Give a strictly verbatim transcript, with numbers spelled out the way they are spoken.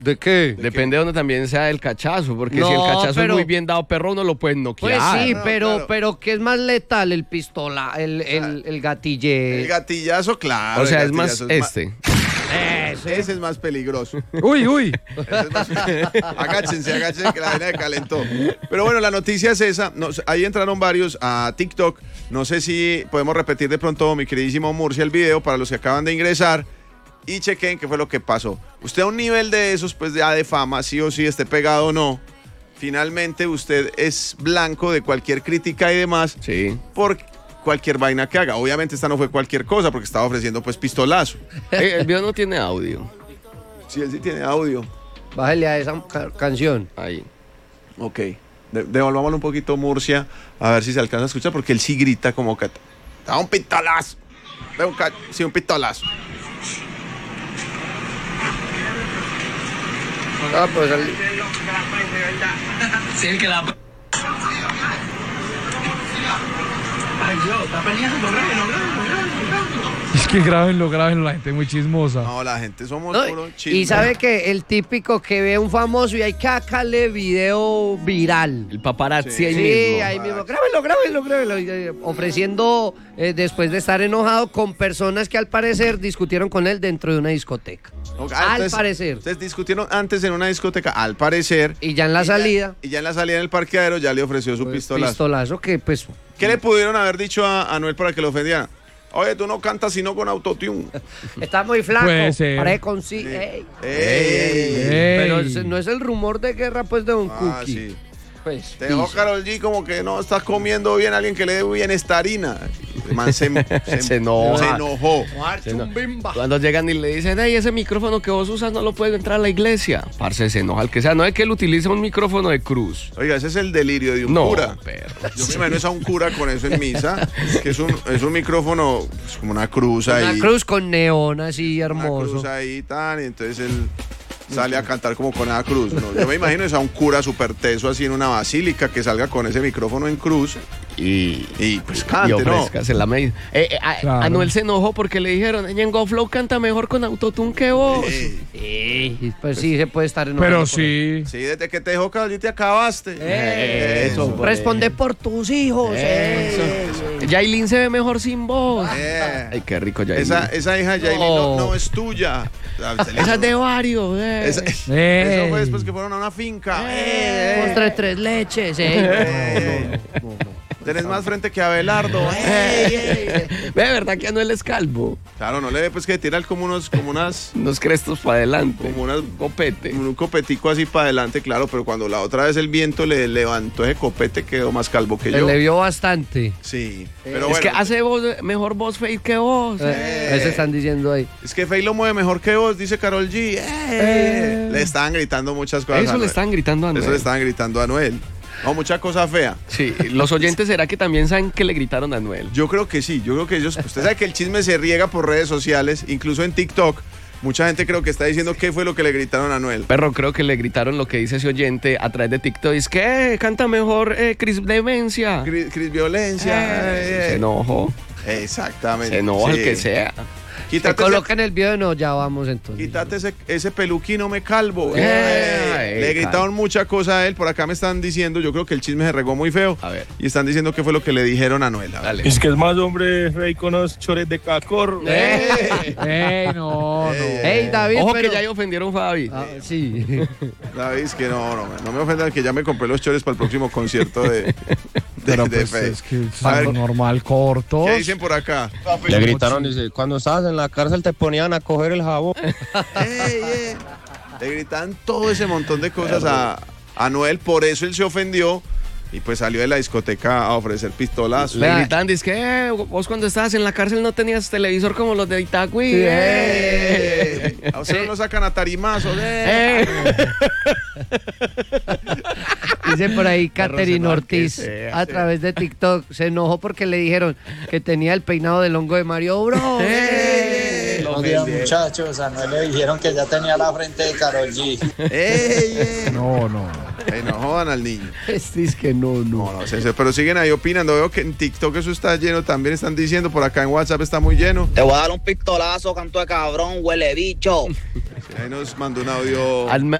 ¿De qué? Depende de donde también sea el cachazo, porque No, si el cachazo pero- es muy bien dado, perro, uno lo puede noquear. Pues sí, No, pero, claro. pero ¿qué es más letal? El pistola, el, el, el gatille. El gatillazo, claro. o sea, el es más gatillazo este. Ese. Ese es más peligroso. Uy, uy. Ese es más- agáchense, agáchense que la vaina se calentó. Pero bueno, la noticia es esa. No, ahí entraron varios a TikTok. No sé si podemos repetir de pronto, mi queridísimo Murcia, el video para los que acaban de ingresar. Y chequen qué fue lo que pasó. Usted a un nivel de esos, pues ya de fama, sí o sí, esté pegado o no. Finalmente usted es blanco de cualquier crítica y demás. Sí. Por cualquier vaina que haga. Obviamente esta no fue cualquier cosa porque estaba ofreciendo pues pistolazo. Eh, el video no tiene audio. Sí, él sí tiene audio. Bájale a esa ca- canción. Ahí. Ok. De- devolvámoslo un poquito, Murcia, a ver si se alcanza a escuchar, porque él sí grita como que... ¡Da un pistolazo! Da un ca- Sí, un pistolazo. Ah, pues el- Sí, el que la... Ay, Dios, está peleando, grábenlo, grábenlo, grábenlo, grábenlo. Es que grábenlo, grábenlo, la gente es muy chismosa. No, la gente somos no, puro chisme. y sabe que el típico que ve un famoso y hay que sacarle video viral. El paparazzi Sí. ahí Sí, mismo. ahí mismo, grábelo, grábelo, grábelo. y, eh, ofreciendo, eh, después de estar enojado con personas que al parecer discutieron con él dentro de una discoteca. Ok, al entonces, parecer. Ustedes discutieron antes en una discoteca, al parecer. Y ya en la y ya- salida, y ya en la salida en el parqueadero ya le ofreció su pues, pistolazo. pistolazo que pues... ¿Qué le pudieron haber dicho a Anuel para que lo ofendieran? Oye, tú no cantas sino con autotune. Está muy flaco. Puede ser. Parece con sí. ey. ¡Ey! ey, ey. Ey. Pero ese no es el rumor de guerra pues de un Ah, cookie. sí. Pues, Te dejó dice. Karol G como que no estás comiendo bien a alguien que le dé bienestarina. El man se, se, Se enoja. se enojó. Se no- Cuando llegan y le dicen, hey, ese micrófono que vos usas no lo puedes entrar a la iglesia. Parce, se enoja el que sea. No es que él utiliza un micrófono de cruz. Oiga, ese es el delirio de un No, cura. perro. Yo me imagino es a un cura con eso en misa, que es un, es un micrófono, pues, como una cruz ahí. Una cruz con neón así Una hermoso. cruz ahí, tan, y entonces él sale a cantar como con esa cruz. ¿no? Yo me imagino es a un cura súper teso así en una basílica que salga con ese micrófono en cruz Y, y pues y cante, ¿no? ofrézcase la medida. Eh, eh, a- Claro. Anuel se enojó porque le dijeron, Ñengo Flow canta mejor con autotune que vos. Eh, Sí, pues sí, se puede estar enojado. Pero por sí. sí, desde que te dejó Karol G te acabaste. Eh, Eso, eso. por Responde por tus hijos. eh. Yailin se ve mejor sin voz. Eh. Ay, qué rico Yailin. Esa, esa hija Yailin no, No. no es tuya. Esa es de varios. eh. Esa- Ey. Eso fue después que fueron a una finca. Eh, Postre tres leches. eh. eh. Tenés más frente que Abelardo. Eh. Ve, ¿verdad que Anuel es calvo? Claro, no le ve pues que tiene como unos, como unas, Unos crestos para adelante. como unas copete. un copetico así para adelante, claro, pero cuando la otra vez el viento le levantó ese copete quedó más calvo que yo. Le vio bastante. Sí, pero es bueno, que hace voz, mejor voz fake que vos. Eh, Eso están diciendo ahí. es que Fey lo mueve mejor que vos, dice Karol G. Eh. Le estaban gritando muchas cosas. a Eso le Anuel. están gritando a Anuel. Eso le estaban gritando a Noel. No, mucha cosa fea. Sí, los oyentes será que también saben que le gritaron a Anuel. Yo creo que sí, yo creo que ellos, usted sabe que el chisme se riega por redes sociales, incluso en TikTok. Mucha gente creo que está diciendo qué fue lo que le gritaron a Noel. Perro, creo que le gritaron lo que dice ese oyente a través de TikTok. Es que eh, canta mejor eh, Chris Demencia. Cris, Cris Violencia. Eh, eh, se eh. enojó. Exactamente. Se enoja sí. el que sea. Se Quítate, ese, coloca en el video, no, ya vamos entonces. quítate ese, ese peluquino me calvo. Eh, Eh, le eh, gritaron mucha cosa a él. Por acá me están diciendo, yo creo que el chisme se regó muy feo. A ver. Y están diciendo qué fue lo que le dijeron a Noel. A ver. Dale. Es que es más hombre rey con los chores de cacor. Eh. Ey, no, no. Ey, David, Ojo pero... que ya ahí ofendieron a Fabi. Ah, sí. David, es que no, no, no me ofendan que ya me compré los chores para el próximo concierto de, de, Pero de pues Fey. es que es A ver, algo normal, cortos. ¿qué dicen por acá? Le gritaron, dice, cuando estabas en la cárcel te ponían a coger el jabón. Ey, ey. Le gritan todo ese montón de cosas a, a Noel, por eso él se ofendió y pues salió de la discoteca a ofrecer pistolas. Le gritan, dice que eh, vos cuando estabas en la cárcel no tenías televisor como los de Itagüí. eh. A usted no lo sacan a tarimazos. eh. Eh. Dice por ahí Perro, Catherine se enoja Ortiz que sea, a través de TikTok. Se enojó porque le dijeron que tenía el peinado del hongo de Mario Bros. Eh. Buenos días, muchachos. A Noel le dijeron que ya tenía la frente de Karol G. Ey, ey. No, no. Ey, no jodan al niño. Este es que no, no. No, no sé, sé, pero siguen ahí opinando. Veo que en TikTok eso está lleno, también están diciendo, por acá en WhatsApp está muy lleno. Te voy a dar un pistolazo, canto de cabrón, huele bicho. Ahí nos mandó un audio. Al,